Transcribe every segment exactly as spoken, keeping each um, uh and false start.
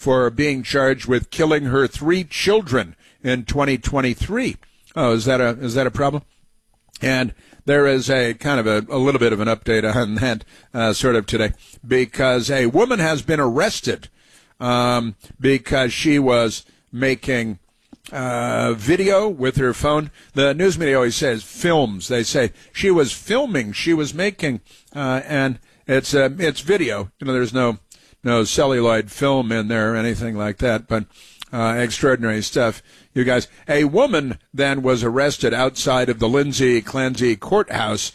for being charged with killing her three children in twenty twenty-three. Oh, is that a is that a problem? And there is a kind of a, a little bit of an update on that uh, sort of today, because a woman has been arrested um, because she was making uh, video with her phone. The news media always says films. They say she was filming, she was making, uh, and it's uh, it's video. You know, there's no no celluloid film in there or anything like that, but uh, extraordinary stuff. You guys, a woman then was arrested outside of the Lindsay Clancy courthouse,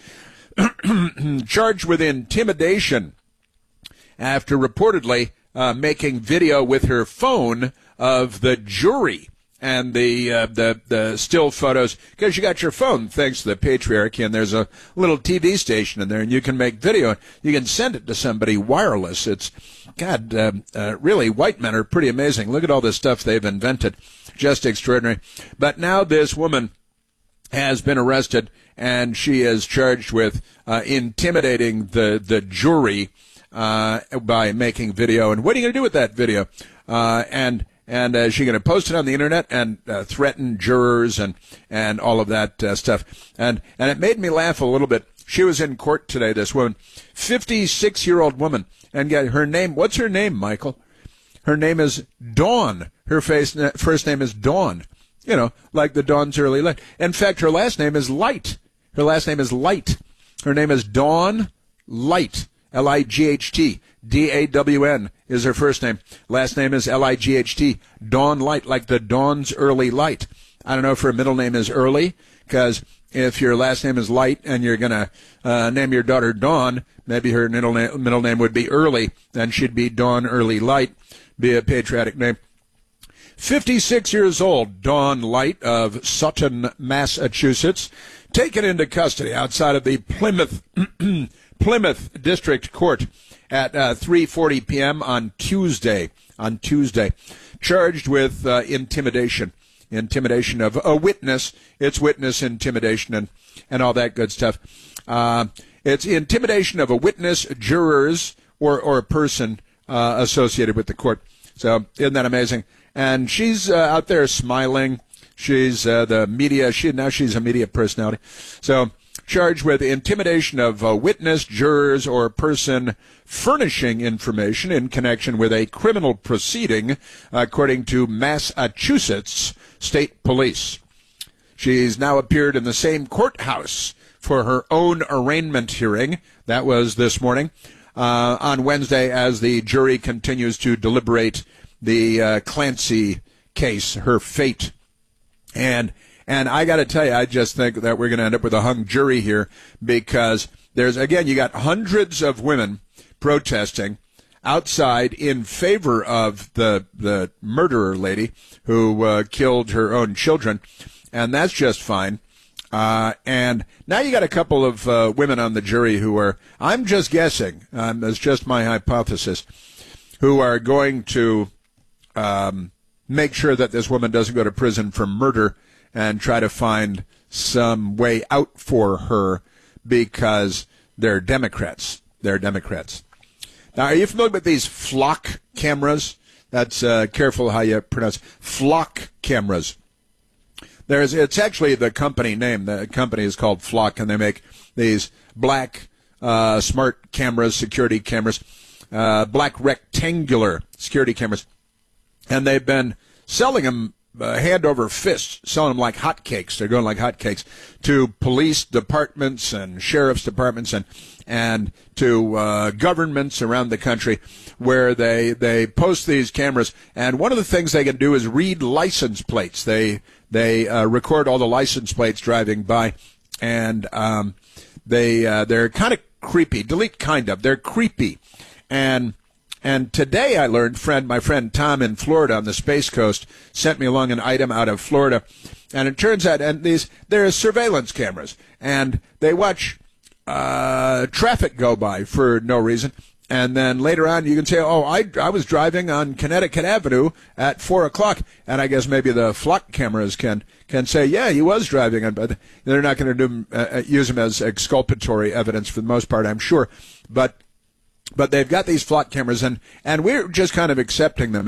charged with intimidation after reportedly uh, making video with her phone of the jury and the uh, the the still photos, because you got your phone thanks to the patriarchy, and there's a little T V station in there, and you can make video. You can send it to somebody wireless. It's God, uh, uh, really, white men are pretty amazing. Look at all this stuff they've invented. Just extraordinary. But now this woman has been arrested, and she is charged with uh, intimidating the, the jury uh, by making video. And what are you going to do with that video? Uh, and and uh, is she going to post it on the internet and uh, threaten jurors and, and all of that uh, stuff? And, and it made me laugh a little bit. She was in court today, this woman, fifty-six-year-old woman. And yeah, her name, what's her name, Michael? Her name is Dawn. Her face, first name is Dawn. You know, like the dawn's early light. In fact, her last name is Light. Her last name is Light. Her name is Dawn Light. L I G H T. D A W N is her first name. Last name is L I G H T. Dawn Light, like the dawn's early light. I don't know if her middle name is Early, because if your last name is Light and you're going to uh, name your daughter Dawn, maybe her middle, na- middle name would be Early, then she'd be Dawn Early Light, be a patriotic name. fifty-six years old, Dawn Light of Sutton, Massachusetts, taken into custody outside of the Plymouth Plymouth District Court at uh, three forty p.m. on Tuesday. On Tuesday, charged with uh, intimidation. Intimidation of a witness. It's witness intimidation and, and all that good stuff. Uh, it's intimidation of a witness, jurors, or, or a person uh, associated with the court. So isn't that amazing? And she's uh, out there smiling. She's uh, the media. She now she's a media personality. So charged with intimidation of a witness, jurors, or person furnishing information in connection with a criminal proceeding, according to Massachusetts State Police. She's now appeared in the same courthouse for her own arraignment hearing. That was this morning, uh, on Wednesday, as the jury continues to deliberate the uh, Clancy case, her fate. And and I got to tell you, I just think that we're going to end up with a hung jury here, because there's, again, you got hundreds of women protesting outside in favor of the the murderer lady who uh, killed her own children, and that's just fine. Uh, and now you got a couple of uh, women on the jury who are, I'm just guessing, um, that's just my hypothesis, who are going to um, make sure that this woman doesn't go to prison for murder and try to find some way out for her, because they're Democrats. They're Democrats. Now, are you familiar with these flock cameras? That's uh, careful how you pronounce flock cameras. There's, it's actually the company name. The company is called Flock, and they make these black uh, smart cameras, security cameras, uh, black rectangular security cameras, and they've been selling them uh, hand over fist, selling them like hotcakes. They're going like hotcakes to police departments and sheriff's departments and and to uh, governments around the country, where they they post these cameras. And one of the things they can do is read license plates. They they uh, record all the license plates driving by, and um, they uh, they're kind of creepy. Delete kind of. They're creepy, and. And today I learned, friend, my friend Tom in Florida on the Space Coast sent me along an item out of Florida, and it turns out, and these there are surveillance cameras, and they watch uh, traffic go by for no reason, and then later on you can say, oh, I, I was driving on Connecticut Avenue at four o'clock, and I guess maybe the flock cameras can can say, yeah, he was driving, on, but they're not going to do uh, use them as exculpatory evidence for the most part, I'm sure, but. But they've got these flock cameras, and, and we're just kind of accepting them.